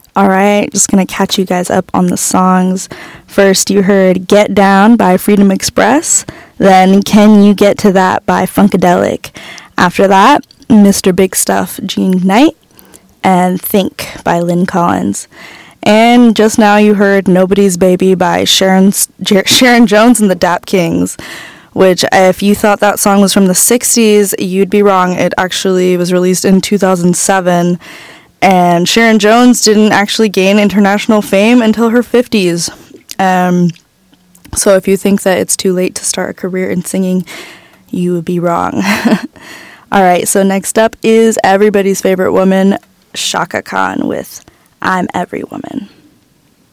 Alright, just gonna catch you guys up on the songs. First, you heard Get Down by Freedom Express, then Can You Get to That by Funkadelic. After that, Mr. Big Stuff, Jean Knight, and Think by Lynn Collins. And just now you heard Nobody's Baby by Sharon Jones and the Dap Kings, which if you thought that song was from the 60s, you'd be wrong. It actually was released in 2007, and Sharon Jones didn't actually gain international fame until her 50s. So if you think that it's too late to start a career in singing, you would be wrong. Alright, so next up is everybody's favorite woman, Chaka Khan with I'm Every Woman.